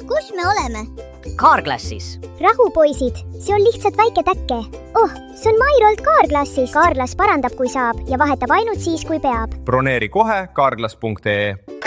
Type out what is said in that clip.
kus me oleme? Carglassis. Rahu, poisid, see on lihtsalt väike täkke. Oh, see on Mairolt Carglassist. Carglass parandab, kui saab ja vahetab ainult siis, kui peab. Broneeri kohe carglass.ee.